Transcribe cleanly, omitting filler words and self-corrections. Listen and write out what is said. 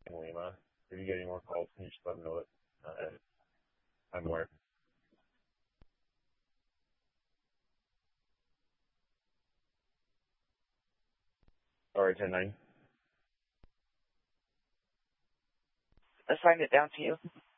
in Lima. If you get any more calls, can you just let me know that I'm aware? All right, 10-9. Assigned it down to you.